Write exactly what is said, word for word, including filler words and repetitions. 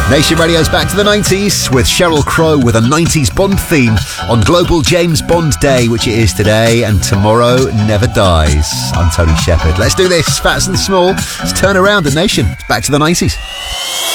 Nation Radio's Back to the nineties with Sheryl Crow with a nineties Bond theme on Global James Bond Day, which it is today, and tomorrow never dies. I'm Tony Shepherd. Let's do this, Fats and Small. Let's turn around the nation. It's back to the nineties.